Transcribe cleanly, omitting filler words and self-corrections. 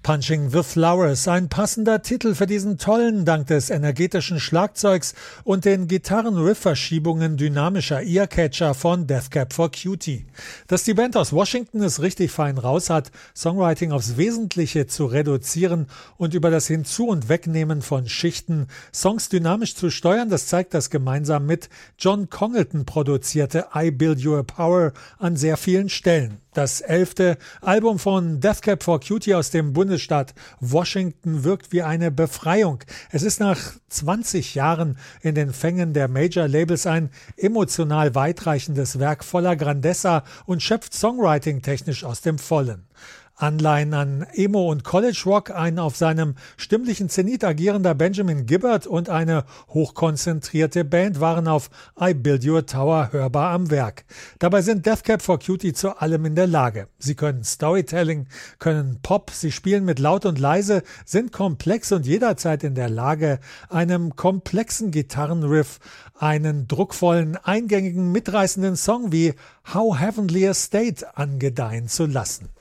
Punching the Flowers, ein passender Titel für diesen tollen, dank des energetischen Schlagzeugs und den Gitarren-Riff-Verschiebungen dynamischer Earcatcher von Death Cab for Cutie. Dass die Band aus Washington es richtig fein raus hat, Songwriting aufs Wesentliche zu reduzieren und über das Hinzu- und Wegnehmen von Schichten Songs dynamisch zu steuern, das zeigt das gemeinsam mit John Congleton produzierte I Build You a Power an sehr vielen Stellen. Das 11. Album von Death Cab for Cutie aus dem Bundesstaat Washington wirkt wie eine Befreiung. Es ist nach 20 Jahren in den Fängen der Major-Labels ein emotional weitreichendes Werk voller Grandezza und schöpft Songwriting-technisch aus dem Vollen. Anleihen an Emo und College Rock, ein auf seinem stimmlichen Zenit agierender Benjamin Gibbard und eine hochkonzentrierte Band waren auf I Build You a Tower hörbar am Werk. Dabei sind Death Cab for Cutie zu allem in der Lage. Sie können Storytelling, können Pop, sie spielen mit laut und leise, sind komplex und jederzeit in der Lage, einem komplexen Gitarrenriff einen druckvollen, eingängigen, mitreißenden Song wie How Heavenly a State angedeihen zu lassen.